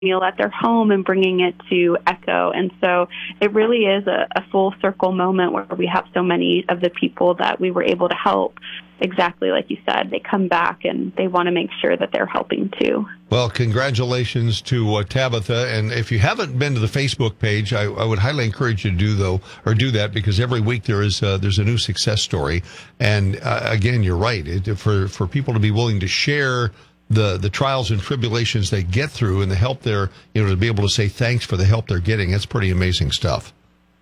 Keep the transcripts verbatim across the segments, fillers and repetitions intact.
meal at their home and bringing it to Echo. And so it really is a, a full circle moment where we have so many of the people that we were able to help. Exactly like you said, they come back and they want to make sure that they're helping too. Well, congratulations to uh, Tabitha. And if you haven't been to the Facebook page, I, I would highly encourage you to do though, or do that, because every week there is uh, there's a new success story. And uh, again, you're right. It, for for people to be willing to share the the trials and tribulations they get through and the help they're, you know, to be able to say thanks for the help they're getting, that's pretty amazing stuff.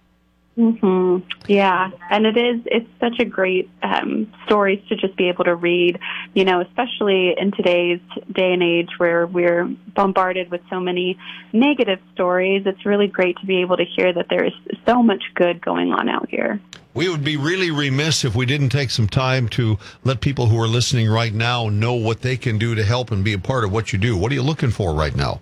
Mm-hmm. Yeah, and it is, it's such a great um, stories to just be able to read, you know, especially in today's day and age where we're bombarded with so many negative stories. It's really great to be able to hear that there is so much good going on out here. We would be really remiss if we didn't take some time to let people who are listening right now know what they can do to help and be a part of what you do. What are you looking for right now?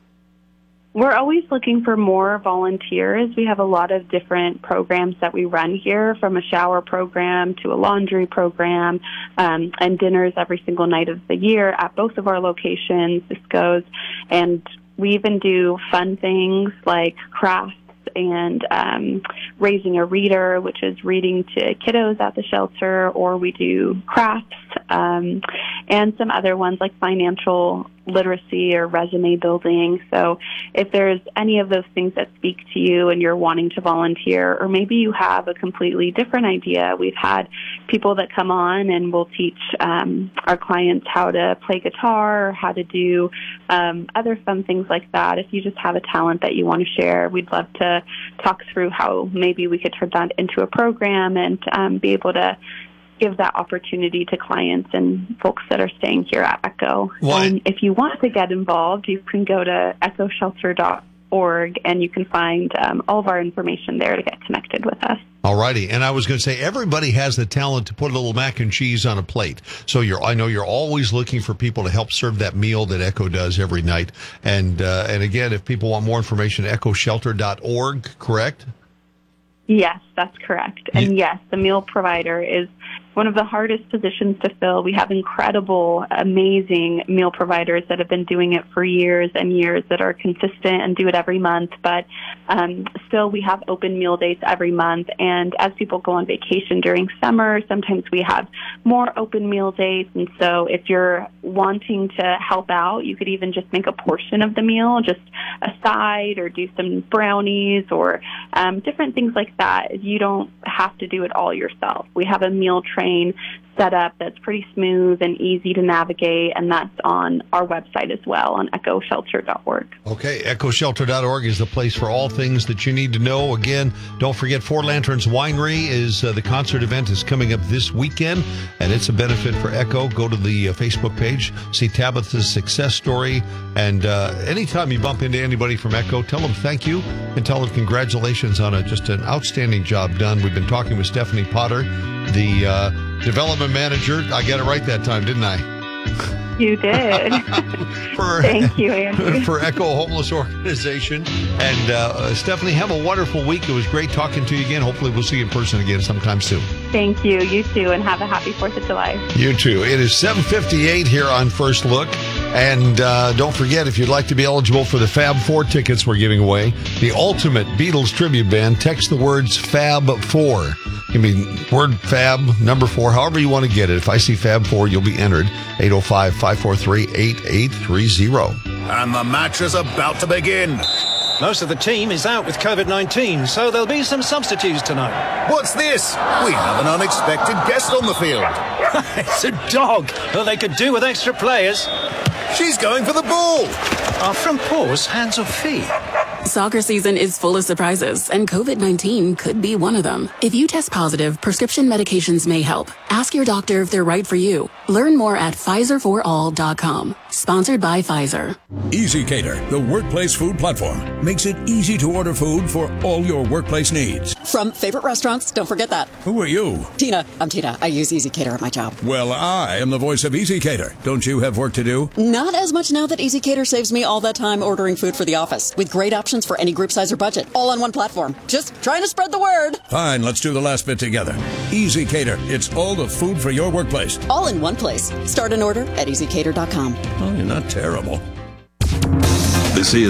We're always looking for more volunteers. We have a lot of different programs that we run here, from a shower program to a laundry program, um, and dinners every single night of the year at both of our locations, Cisco's. And we even do fun things like crafts and um, raising a reader, which is reading to kiddos at the shelter, or we do crafts, um, and some other ones like financial literacy or resume building. So if there's any of those things that speak to you and you're wanting to volunteer, or maybe you have a completely different idea, we've had people that come on and we'll teach um, our clients how to play guitar or how to do um, other fun things like that. If you just have a talent that you want to share, we'd love to talk through how maybe we could turn that into a program and um, be able to give that opportunity to clients and folks that are staying here at Echo. Why? And if you want to get involved, you can go to echo shelter dot org and you can find um, all of our information there to get connected with us. All righty. And I was going to say, everybody has the talent to put a little mac and cheese on a plate. So you're, I know you're always looking for people to help serve that meal that Echo does every night. And, uh, and again, if people want more information, echo shelter dot org, correct? Yes, that's correct. And yes, the meal provider is one of the hardest positions to fill. We have incredible, amazing meal providers that have been doing it for years and years, that are consistent and do it every month. But um, still, we have open meal days every month. And as people go on vacation during summer, sometimes we have more open meal days. And so if you're wanting to help out, you could even just make a portion of the meal, just a side, or do some brownies or um, different things like that. You don't have to do it all yourself. We have a meal train set up that's pretty smooth and easy to navigate, and that's on our website as well, on echo shelter dot org. Okay, echo shelter dot org is the place for all things that you need to know. Again, don't forget, Four Lanterns Winery is uh, the concert event is coming up this weekend, and it's a benefit for Echo. Go to the uh, Facebook page, see Tabitha's success story, and uh, anytime you bump into anybody from Echo, tell them thank you and tell them congratulations on a, just an outstanding job done. We've been talking with Stephanie Potter, the uh, development manager. I got it right that time, didn't I? You did. for, Thank you, Andrew. For Echo Homeless Organization. And uh, Stephanie, have a wonderful week. It was great talking to you again. Hopefully we'll see you in person again sometime soon. Thank you. You too, and have a happy fourth of July. You too. It is seven fifty-eight here on First Look. And uh, don't forget, if you'd like to be eligible for the Fab Four tickets we're giving away, the ultimate Beatles tribute band, text the words Fab Four. Give me word Fab, number four, however you want to get it. If I see Fab Four, you'll be entered. eight oh five, five four three, eight eight three oh. And the match is about to begin. Most of the team is out with COVID nineteen, so there'll be some substitutes tonight. What's this? We have an unexpected guest on the field. It's a dog. Well, they could do with extra players. She's going for the ball. Are front paws hands or feet? Soccer season is full of surprises, and COVID nineteen could be one of them. If you test positive, prescription medications may help. Ask your doctor if they're right for you. Learn more at Pfizer for all dot com. Sponsored by Pfizer. EasyCater, the workplace food platform, makes it easy to order food for all your workplace needs. From favorite restaurants, don't forget that. Who are you? Tina. I'm Tina. I use EasyCater at my job. Well, I am the voice of EasyCater. Don't you have work to do? Not as much now that EasyCater saves me all that time ordering food for the office, with great options for any group size or budget, all on one platform. Just trying to spread the word. Fine, let's do the last bit together. EasyCater. It's all the food for your workplace. All in one place. Start an order at easy cater dot com. Oh, you're not terrible. This is